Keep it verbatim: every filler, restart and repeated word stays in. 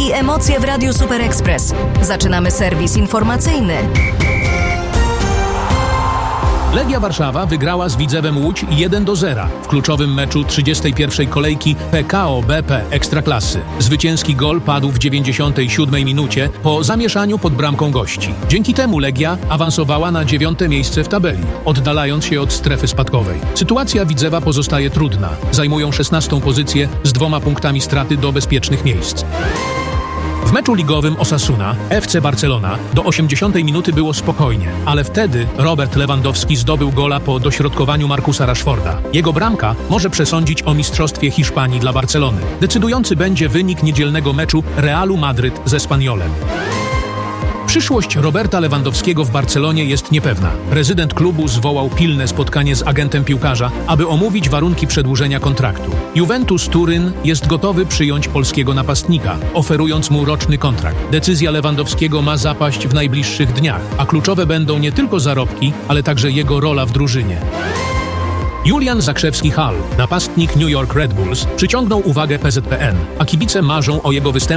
i emocje w Radiu Super Express. Zaczynamy serwis informacyjny. Legia Warszawa wygrała z Widzewem Łódź jeden do zera w kluczowym meczu trzydziestej pierwszej kolejki P K O B P Ekstraklasy. Zwycięski gol padł w dziewięćdziesiątej siódmej minucie po zamieszaniu pod bramką gości. Dzięki temu Legia awansowała na dziewiąte miejsce w tabeli, oddalając się od strefy spadkowej. Sytuacja Widzewa pozostaje trudna. Zajmują szesnastą pozycję z dwoma punktami straty do bezpiecznych miejsc. W meczu ligowym Osasuna F C Barcelona do osiemdziesiątej minuty było spokojnie, ale wtedy Robert Lewandowski zdobył gola po dośrodkowaniu Marcusa Rashforda. Jego bramka może przesądzić o mistrzostwie Hiszpanii dla Barcelony. Decydujący będzie wynik niedzielnego meczu Realu Madryt z Espanyolem. Przyszłość Roberta Lewandowskiego w Barcelonie jest niepewna. Prezydent klubu zwołał pilne spotkanie z agentem piłkarza, aby omówić warunki przedłużenia kontraktu. Juventus Turyn jest gotowy przyjąć polskiego napastnika, oferując mu roczny kontrakt. Decyzja Lewandowskiego ma zapaść w najbliższych dniach, a kluczowe będą nie tylko zarobki, ale także jego rola w drużynie. Julian Zakrzewski-Hall, napastnik New York Red Bulls, przyciągnął uwagę P Z P N, a kibice marzą o jego występie